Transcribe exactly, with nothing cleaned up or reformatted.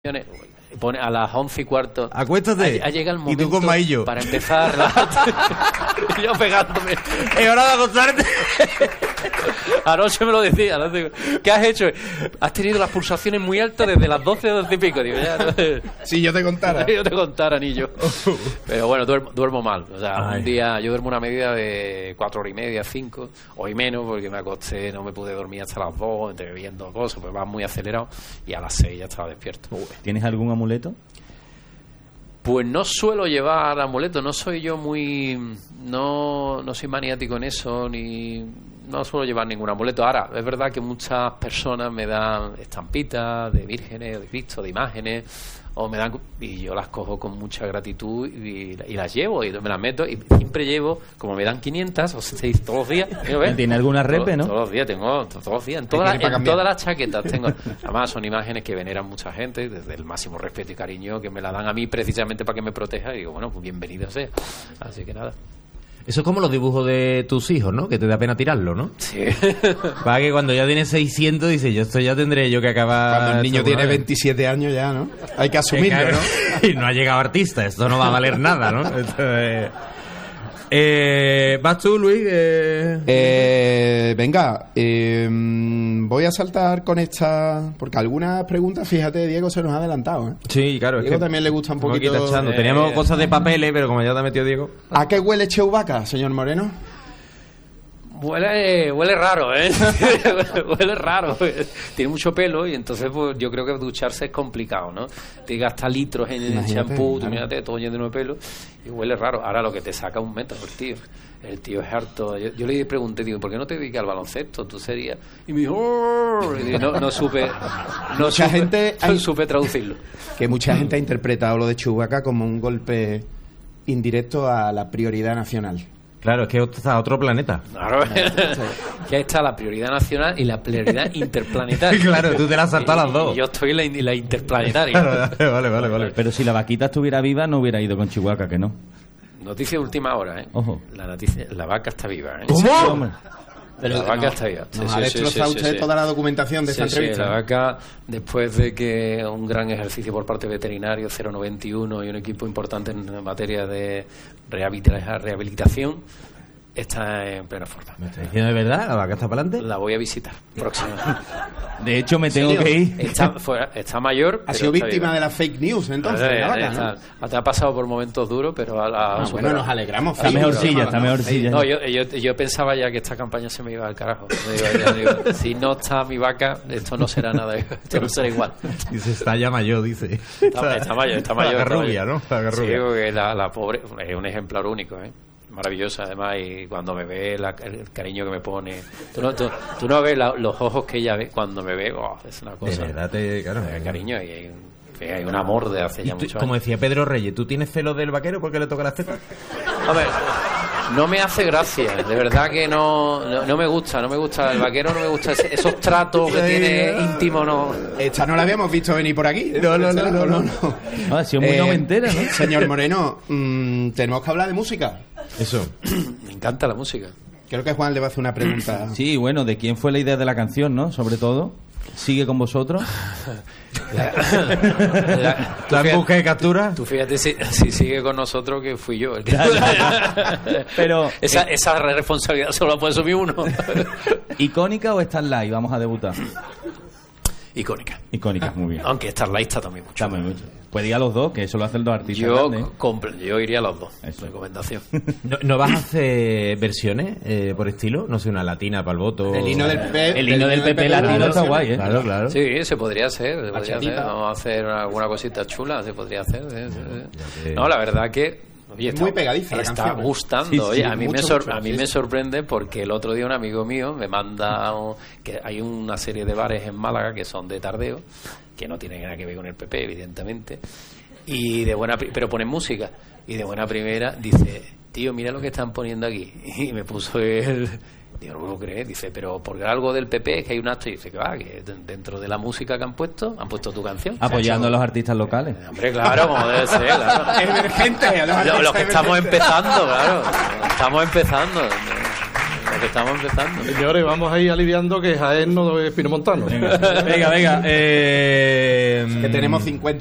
Pone a las once y cuarto. Acuéstate. Ha, ha llegado el momento y tú con maillo para empezar. Y yo pegándome. Es hora de acostarte. Anoche me lo decía. ¿No? ¿Qué has hecho? Has tenido las pulsaciones muy altas desde las doce a doce y pico. Digo, ya, ¿no? Si yo te contara. Si yo te contara, anillo. Pero bueno, duermo, duermo mal. O sea, Ay. un día yo duermo una media de cuatro horas y media, cinco, hoy menos, porque me acosté, no me pude dormir hasta las dos, entre viendo cosas, pues va muy acelerado. Y a las seis ya estaba despierto. ¿Tienes algún amuleto? Pues no suelo llevar amuletos, no soy yo muy... No, no soy maniático en eso, ni... No suelo llevar ningún amuleto. Ahora, es verdad que muchas personas me dan estampitas de vírgenes, de Cristo, de imágenes, o me dan... Y yo las cojo con mucha gratitud y, y las llevo, y me las meto, y siempre llevo, como me dan quinientas, o seis todos los días... ¿Tiene alguna repe, no? Todos los días, tengo, todos los días, en, todas las, en todas las chaquetas tengo. Además, son imágenes que veneran mucha gente, desde el máximo respeto y cariño, que me la dan a mí precisamente para que me proteja, y digo, bueno, pues bienvenido sea. Así que nada. Eso es como los dibujos de tus hijos, ¿no? Que te da pena tirarlo, ¿no? Sí. Para que cuando ya tienes seiscientos, dices, yo esto ya tendré yo que acabar... Cuando el niño tiene vez. veintisiete años ya, ¿no? Hay que asumirlo, Claro, ¿no? Y no ha llegado artista, esto no va a valer nada, ¿no? Esto es... eh, ¿Vas tú, Luis? Eh... Eh, venga, eh, voy a saltar con esta... Porque algunas preguntas, fíjate, Diego se nos ha adelantado, ¿eh? Sí, claro. Diego es que también le gusta un estamos aquí poquito... tachando. Eh, Teníamos cosas de papeles, pero como ya te ha metido Diego... ¿A qué huele Chewbacca, señor Moreno? Huele, huele raro, ¿eh? Huele raro. Tiene mucho pelo y entonces pues, yo creo que ducharse es complicado, ¿no? Te gasta litros en el Imagínate, champú, claro. imagínate, todo lleno de pelo y huele raro. Ahora lo que te saca un metro, el tío. El tío es harto. Yo, yo le pregunté, digo, ¿por qué no te dedicas al baloncesto? Tú serías... Y me dijo... "Oh", y digo, no, no supe... No Mucha supe, gente no hay- supe traducirlo. Que mucha gente ha interpretado lo de Chewbacca como un golpe indirecto a la prioridad nacional. Claro, es que está a otro planeta. Claro, que ahí está la prioridad nacional y la prioridad interplanetaria. Claro, tú te la has saltado a las dos. Y yo estoy en la, in- la interplanetaria. Claro, vale, vale, vale. Pero si la vaquita estuviera viva, no hubiera ido con Chihuahua, que no. Noticia de última hora, ¿eh? Ojo. La noticia, la vaca está viva, ¿eh? ¿Cómo? Hombre. La vaca está viva. Sí, Nos sí, ha sí, destrozado sí, usted sí, toda la documentación de sí, esta sí, entrevista. la vaca, después de que un gran ejercicio por parte de veterinarios, cero noventa y uno, y un equipo importante en materia de rehabilita- rehabilitación, está en plena forma. ¿Me estás diciendo de verdad? ¿La vaca está para adelante? La voy a visitar próxima. De hecho, me tengo serio? que ir. Está, fuera, está mayor. Ha pero sido está víctima viva. de las fake news, entonces, Eh, la vaca, está- ¿no? te ha pasado por momentos duros, pero a la, Ah, bueno, superado. nos alegramos. Está sí, mejorcilla, pero- está mejorcilla. No, yo, yo, yo pensaba ya que esta campaña se me iba al carajo. Digo, ya, digo, si no está mi vaca, esto no será nada, esto no será igual. Dice, está ya mayor, dice. Está, está mayor, está mayor. La está rubia, mayor. ¿no? La Sí, rubia. porque la, la pobre es un ejemplar único, ¿eh? Maravillosa, además, y cuando me ve, la- el cariño que me pone. Tú no, tú, tú no ves la- los ojos que ella ve cuando me ve, oh, es una De cosa. verdad, te, claro. Eh, cariño, y hay un, hay un amor de hace Y ya tú- muchos como años. decía Pedro Reyes, ¿tú tienes celos del vaquero porque le toca las tetas? A ver, no me hace gracia, de verdad que no, no, no me gusta, no me gusta el vaquero, no me gusta ese- esos tratos que tiene íntimo, no. Esta no la habíamos visto venir por aquí. No, no, no, no, no. No, ha sido muy Eh, noventera, ¿no? Señor Moreno, mm, tenemos que hablar de música. Eso. Me encanta la música. Creo que Juan le va a hacer una pregunta. Sí, bueno, ¿de quién fue la idea de la canción, no? Sobre todo. ¿Sigue con vosotros? La- la- tú ¿La fíjate- busca de captura? Tú fíjate si, si sigue con nosotros que fui yo. el que- Pero, esa, esa responsabilidad solo la puede asumir uno. ¿icónica o Starlight? Vamos a debutar. Icónica. Icónica, muy bien. Aunque Starlight está también mucho. Dame mucho. Puede ir a los dos, que eso lo hacen los artistas Yo, grandes. compre- yo iría a los dos. Eso. Recomendación. ¿No, ¿No vas a hacer versiones eh, por estilo? No sé, una latina para el voto. El himno del P P. El himno del P P latino está guay, ¿eh? Claro, claro. Sí, se podría hacer. Se podría hacer. Bachatita. Vamos a hacer alguna cosita chula. Se podría hacer. sí, sí, sí. ya que- No, la verdad que. Oye, Es está- muy pegadiza la está canción. gustando. Sí, sí, Oye, a mí, mucho, me, sor- mucho, a mí sí, me sí. sorprende porque el otro día un amigo mío me manda un- que hay una serie de bares en Málaga que son de tardeo, que no tienen nada que ver con el P P, evidentemente, y de buena pri- pero ponen música y de buena primera dice, tío, mira lo que están poniendo aquí, y me puso el... Digo, no me lo crees, dice, pero por algo del P P es que hay un acto, y dice que va, que de- dentro de la música que han puesto, han puesto tu canción. Apoyando O a sea, los artistas locales. hombre, claro, como debe ser, claro. Emergente, además. Lo, lo que emergente. estamos empezando, claro. Estamos empezando. que estamos empezando. Señores, vamos a ir aliviando que Jaén no es Pinomontano. Venga, venga. Eh, Que tenemos cincuenta